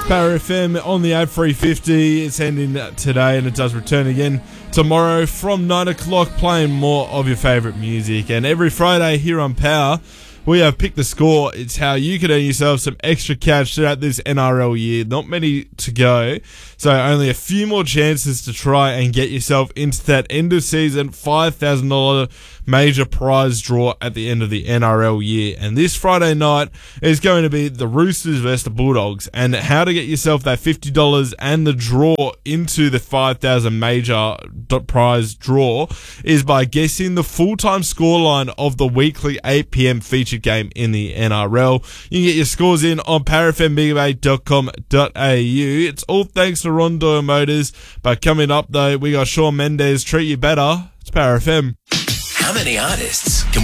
Power FM on the A350. It's ending today and it does return again tomorrow from 9 o'clock, playing more of your favourite music. And every Friday here on Power, we have Pick the Score. It's how you can earn yourself some extra cash throughout this NRL year. Not many to go, so only a few more chances to try and get yourself into that end of season $5,000 major prize draw at the end of the NRL year. And this Friday night is going to be the Roosters versus the Bulldogs. And how to get yourself that $50 and the draw into the $5,000 major prize draw is by guessing the full-time scoreline of the weekly 8 p.m. featured game in the NRL. You can get your scores in on powerfmbigabay.com.au. It's all thanks to Ron Doyle Motors. But coming up, though, we got Shawn Mendes, Treat You Better. It's Power FM. How many artists can we